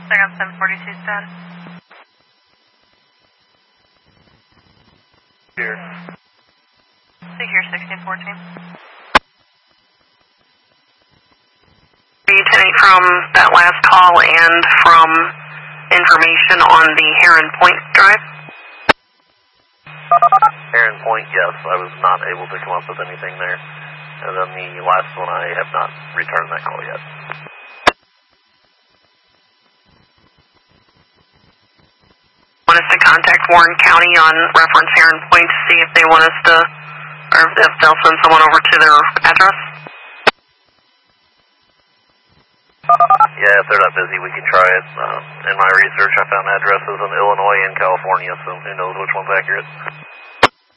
They're on 742 status. Here. See here, 1614. Lieutenant, from that last call and from information on the Heron Point drive? Heron Point, yes. I was not able to come up with anything there. And then the last one, I have not returned that call yet. Want us to contact Warren County on reference Heron Point to see if they want us to, or if they'll send someone over to their address? Yeah, if they're not busy, we can try it. In my research, I found addresses in Illinois and California, so who knows which one's accurate.